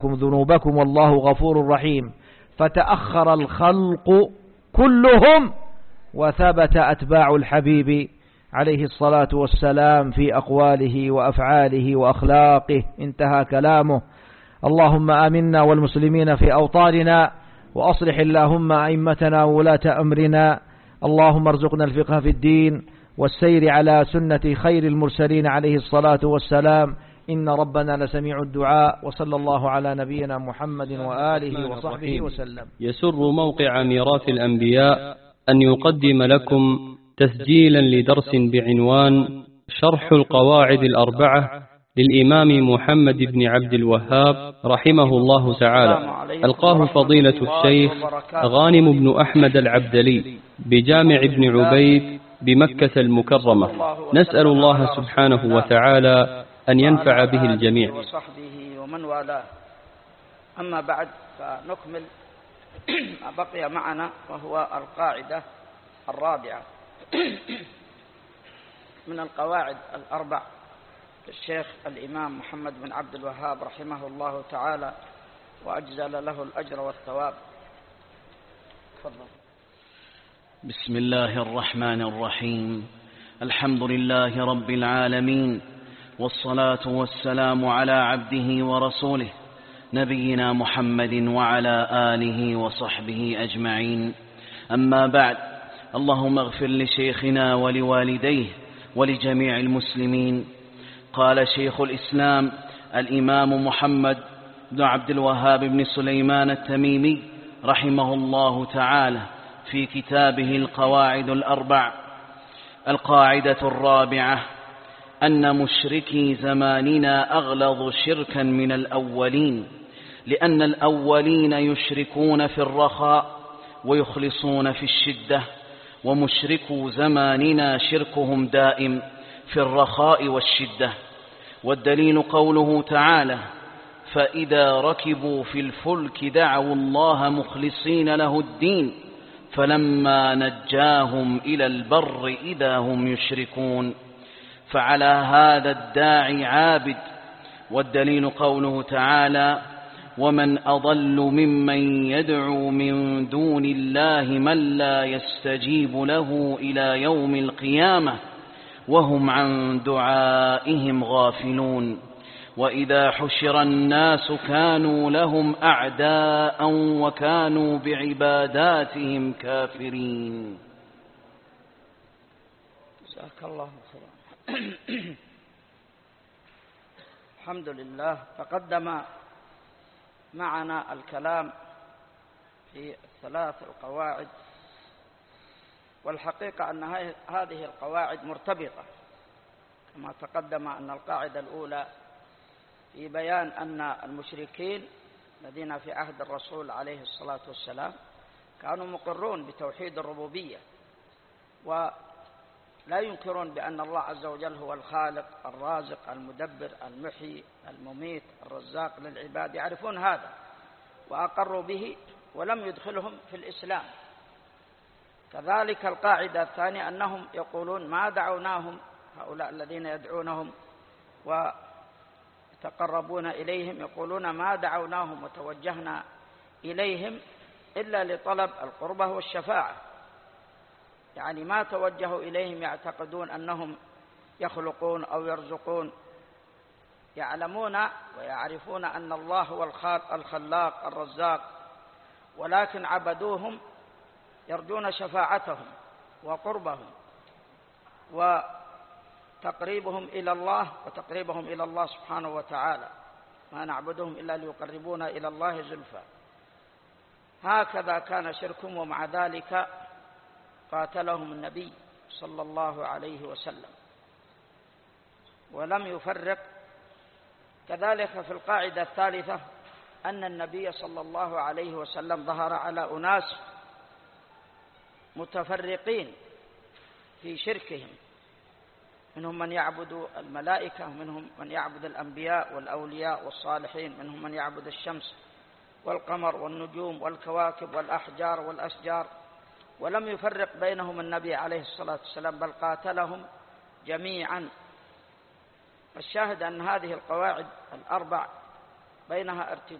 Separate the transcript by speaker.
Speaker 1: ذنوبكم والله غفور رحيم. فتأخر الخلق كلهم وثبت أتباع الحبيب عليه الصلاة والسلام في أقواله وأفعاله وأخلاقه. انتهى كلامه. اللهم آمنا والمسلمين في أوطاننا، وأصلح اللهم أئمتنا وولاة أمرنا. اللهم ارزقنا الفقه في الدين والسير على سنة خير المرسلين عليه الصلاة والسلام، إن ربنا لسميع الدعاء. وصلى الله على نبينا محمد وآله وصحبه وسلم.
Speaker 2: يسر موقع ميراث الأنبياء أن يقدم لكم تسجيلا لدرس بعنوان شرح القواعد الأربعة للإمام محمد بن عبد الوهاب رحمه الله تعالى، ألقاه فضيلة الشيخ غانم بن أحمد العبدلي بجامع ابن عبيد بمكة المكرمة. نسأل الله سبحانه وتعالى أن ينفع به الجميع.
Speaker 3: وصحبه ومن والاه. أما بعد، فنكمل ما بقي معنا، وهو القاعدة الرابعة من القواعد الأربع للشيخ الإمام محمد بن عبد الوهاب رحمه الله تعالى، وأجزل له الأجر والثواب. تفضل.
Speaker 4: بسم الله الرحمن الرحيم. الحمد لله رب العالمين، والصلاة والسلام على عبده ورسوله نبينا محمد وعلى آله وصحبه أجمعين. أما بعد، اللهم اغفر لشيخنا ولوالديه ولجميع المسلمين. قال شيخ الإسلام الإمام محمد بن عبد الوهاب بن سليمان التميمي رحمه الله تعالى في كتابه القواعد الأربع: القاعدة الرابعة أن مشركي زماننا أغلظ شركا من الأولين، لأن الأولين يشركون في الرخاء ويخلصون في الشدة، ومشركو زماننا شركهم دائم في الرخاء والشدة. والدليل قوله تعالى: فإذا ركبوا في الفلك دعوا الله مخلصين له الدين فلما نجاهم إلى البر إذا هم يشركون. فعلى هذا الداعي عابد. والدليل قوله تعالى: ومن أضل ممن يدعو من دون الله من لا يستجيب له إلى يوم القيامة وهم عن دعائهم غافلون. وإذا حشر الناس كانوا لهم أعداء وكانوا بعباداتهم كافرين.
Speaker 3: جزاك الله خيرا. الحمد لله. تقدم معنا الكلام في الثلاث القواعد، والحقيقة أن هذه القواعد مرتبطة، كما تقدم أن القاعدة الأولى في بيان أن المشركين الذين في عهد الرسول عليه الصلاة والسلام كانوا مقرون بتوحيد الربوبية، ولا ينكرون بأن الله عز وجل هو الخالق الرازق المدبر المحيي المميت الرزاق للعباد، يعرفون هذا وأقروا به ولم يدخلهم في الإسلام. كذلك القاعدة الثانية أنهم يقولون ما دعوناهم، هؤلاء الذين يدعونهم ويتقربون إليهم يقولون ما دعوناهم وتوجهنا إليهم إلا لطلب القربة والشفاعة، يعني ما توجهوا إليهم يعتقدون أنهم يخلقون أو يرزقون، يعلمون ويعرفون أن الله هو الخلاق الرزاق، ولكن عبدوهم يرجون شفاعتهم وقربهم وتقريبهم إلى الله وتقريبهم إلى الله سبحانه وتعالى. ما نعبدهم إلا ليقربونا إلى الله زلفى. هكذا كان شركهم، ومع ذلك قاتلهم النبي صلى الله عليه وسلم ولم يفرق. كذلك في القاعدة الثالثة أن النبي صلى الله عليه وسلم ظهر على أناس متفرقين في شركهم، منهم من يعبد الملائكة، ومنهم من يعبد الأنبياء والأولياء والصالحين، منهم من يعبد الشمس والقمر والنجوم والكواكب والأحجار والأشجار، ولم يفرق بينهم النبي عليه الصلاة والسلام، بل قاتلهم جميعا. الشاهد أن هذه القواعد الأربع بينها ارتباط